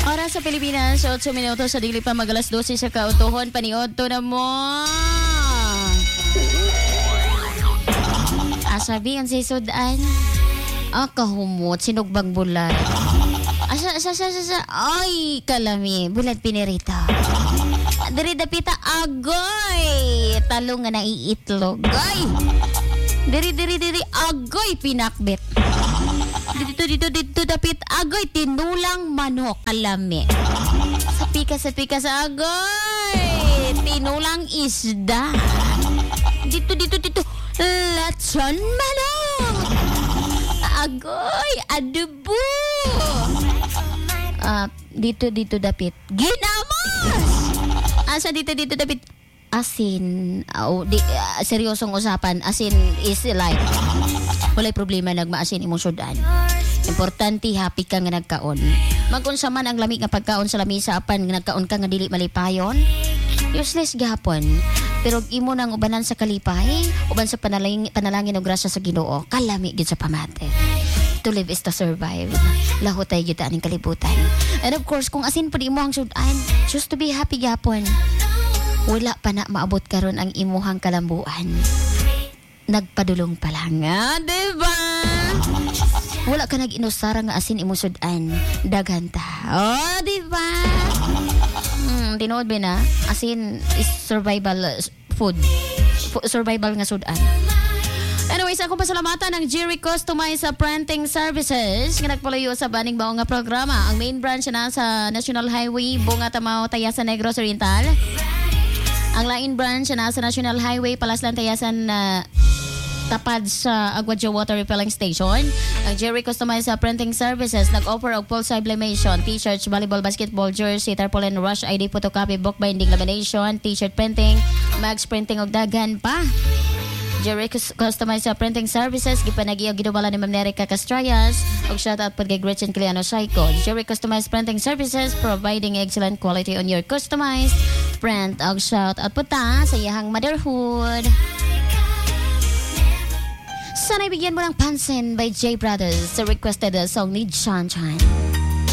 Oras sa Pilipinas, 8 minutos sa dili pa magalas 12 sa kautuhon. Paniod to na mo. Asabihan si Sudan. Kahumot, sinugbang bulan. Ay, kalami, bulan pinirita. Diri dapita agoy. Talong nga naiitlog. Ay! Diri agoy pinakbit. Dito dapit agoy tinulang manok alami. Sa pika sa agoy tinulang isda. Dito lechon manok. Agoy adubo. Dito dapit ginamos. Asa dito dapit asin. Seryosong usapan. Asin is life. Walay problema nagmaasin imong sudan. Importante happy ka nga nagkaon. Magunsa man ang lamig nga pagkaon sa lamisa apan nga nagkaon ka nga dili malipayon. Useless gapon. Pero imo nang ubanan sa kalipay, uban sa panalangin og grasya sa Ginoo, kalami gid sa pamate. To live is to survive. Lahutay gyud aning kalibutan. And of course, kung asin pud imo ang sudan, just to be happy gapon. Wala pa na maabot karon ang imuhang kalambuan. Nagpadulong pa lang nga, diba? Wala ka nag-inusara nga asin imong sudan. Daghan ta. Diba? Tinood ba na? Asin is survival food. Survival nga sudan. Anyways, ako pasalamatan ng Jerry Customized Printing Services nga nagpalayo sa baning baong nga programa. Ang main branch na sa National Highway, Bunga Tamao, Tayasan, Negros Oriental. Ang lain branch na sa National Highway, Palaslan, Tayasan, tapad sa Aguadjo Water Refilling Station. Ang Jerry Customized Printing Services nag-offer og full sublimation, t-shirts, volleyball, basketball, jersey, tarpaulin, rush ID, photocopy, book binding, lamination, t-shirt printing, mags printing og daghan pa. Jerry Customized Printing Services gipanagi og gidubala ni Ma'am Nerica Castrayas og shout out pod kay Gretchen Cleano Psycho. Jerry Customized Printing Services providing excellent quality on your customized print og shout out pod ta sa iyahang motherhood. Sana'y bigyan mo ng pansin by J Brothers sa requested song ni John Chan.